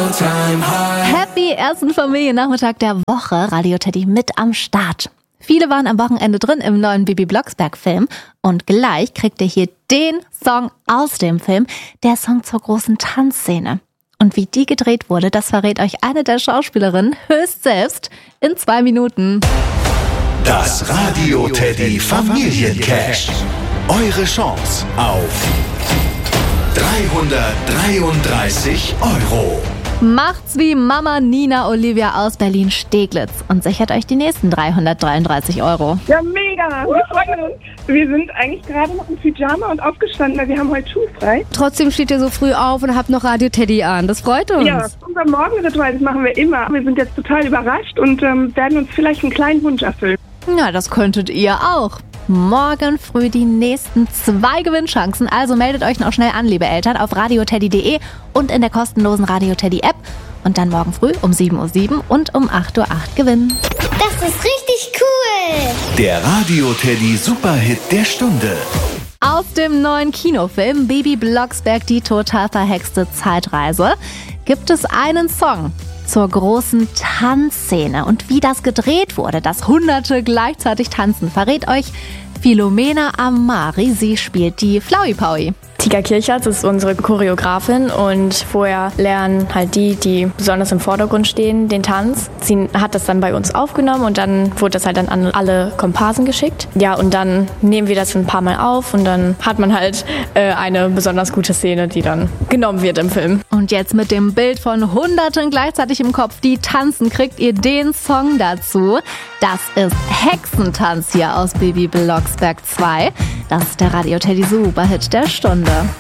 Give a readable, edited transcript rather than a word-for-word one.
all-time high. Happy ersten Familiennachmittag der Woche, Radio Teddy mit am Start. Viele waren am Wochenende drin im neuen Bibi Blocksberg-Film und gleich kriegt ihr hier den Song aus dem Film, der Song zur großen Tanzszene. Und wie die gedreht wurde, das verrät euch eine der Schauspielerinnen höchst selbst in 2 Minuten. Das Radio Teddy Familiencash. Eure Chance auf 333 €. Macht's wie Mama Nina Olivia aus Berlin-Steglitz und sichert euch die nächsten 333 €. Ja, mega. Wir freuen uns. Wir sind eigentlich gerade noch im Pyjama und aufgestanden, weil wir haben heute schulfrei. Trotzdem steht ihr so früh auf und habt noch Radio Teddy an. Das freut uns. Ja, unser Morgenritual, das machen wir immer. Wir sind jetzt total überrascht und werden uns vielleicht einen kleinen Wunsch erfüllen. Ja, das könntet ihr auch. Morgen früh die nächsten 2 Gewinnchancen. Also meldet euch noch schnell an, liebe Eltern, auf radioteddy.de und in der kostenlosen Radio Teddy App. Und dann morgen früh um 7:07 Uhr und um 8:08 Uhr gewinnen. Das ist richtig cool. Der Radio Teddy Superhit der Stunde. Aus dem neuen Kinofilm Bibi Blocksberg, die total verhexte Zeitreise, gibt es einen Song zur großen Tanzszene. Und wie das gedreht wurde, dass Hunderte gleichzeitig tanzen, verrät euch Philomena Amari. Sie spielt die Flauwi Paui. Tika Kirchhardt ist unsere Choreografin und vorher lernen halt die besonders im Vordergrund stehen, den Tanz. Sie hat das dann bei uns aufgenommen und dann wurde das halt dann an alle Komparsen geschickt. Ja, und dann nehmen wir das ein paar Mal auf und dann hat man halt eine besonders gute Szene, die dann genommen wird im Film. Und jetzt mit dem Bild von Hunderten gleichzeitig im Kopf, die tanzen, kriegt ihr den Song dazu. Das ist Hexentanz hier aus Bibi Blocksberg 2. Das ist der Radio Teddy Superhit der Stunde.